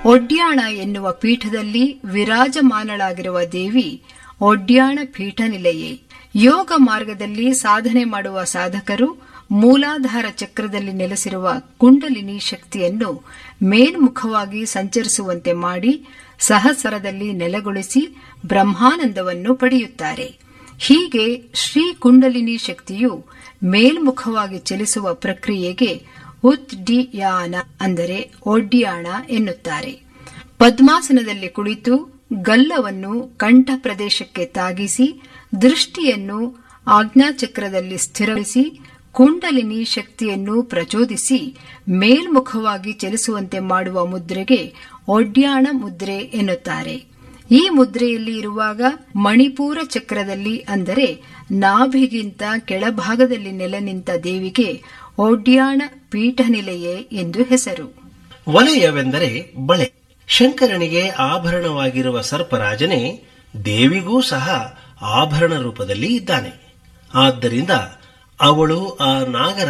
ಒಡ್ಯಾಣ ಎನ್ನುವ ಪೀಠದಲ್ಲಿ ವಿರಾಜಮಾನಳಾಗಿರುವ ದೇವಿ ಒಡ್ಯಾಣ ಪೀಠ ನಿಲೆಯೇ. ಯೋಗ ಮಾರ್ಗದಲ್ಲಿ ಸಾಧನೆ ಮಾಡುವ ಸಾಧಕರು ಮೂಲಾಧಾರ ಚಕ್ರದಲ್ಲಿ ನೆಲೆಸಿರುವ ಕುಂಡಲಿನಿ ಶಕ್ತಿಯನ್ನು ಮೇಲ್ಮುಖವಾಗಿ ಸಂಚರಿಸುವಂತೆ ಮಾಡಿ ಸಹಸ್ರದಲ್ಲಿ ನೆಲೆಗೊಳಿಸಿ ಬ್ರಹ್ಮಾನಂದವನ್ನು ಪಡೆಯುತ್ತಾರೆ. ಹೀಗೆ ಶ್ರೀ ಕುಂಡಲಿನಿ ಶಕ್ತಿಯು ಮೇಲ್ಮುಖವಾಗಿ ಚಲಿಸುವ ಪ್ರಕ್ರಿಯೆಗೆ ಉದ್ಡಿಯಾನ ಅಂದರೆ ಒಡ್ಯಾಣ ಎನ್ನುತ್ತಾರೆ. ಪದ್ಮಾಸನದಲ್ಲಿ ಕುಳಿತು ಗಲ್ಲವನ್ನು ಕಂಠ ಪ್ರದೇಶಕ್ಕೆ ತಾಗಿಸಿ ದೃಷ್ಟಿಯನ್ನು ಆಜ್ಞಾಚಕ್ರದಲ್ಲಿ ಸ್ಥಿರಗೊಳಿಸಿ ಕುಂಡಲಿನಿ ಶಕ್ತಿಯನ್ನು ಪ್ರಚೋದಿಸಿ ಮೇಲ್ಮುಖವಾಗಿ ಚಲಿಸುವಂತೆ ಮಾಡುವ ಮುದ್ರೆಗೆ ಒಡ್ಯಾಣ ಮುದ್ರೆ ಎನ್ನುತ್ತಾರೆ. ಈ ಮುದ್ರೆಯಲ್ಲಿ ಇರುವಾಗ ಮಣಿಪೂರ ಚಕ್ರದಲ್ಲಿ ಅಂದರೆ ನಾಭಿಗಿಂತ ಕೆಳಭಾಗದಲ್ಲಿ ನೆಲೆ ನಿಂತ ದೇವಿಗೆ ಒಡ್ಯಾಣ ಪೀಠ ನಿಲೆಯೇ ಎಂದು ಹೆಸರು. ವಲಯವೆಂದರೆ ಬಳೆ. ಶಂಕರನಿಗೆ ಆಭರಣವಾಗಿರುವ ಸರ್ಪರಾಜನೇ ದೇವಿಗೂ ಸಹ ಆಭರಣ ರೂಪದಲ್ಲಿ ಇದ್ದಾನೆ. ಆದ್ದರಿಂದ ಅವಳು ಆ ನಾಗರ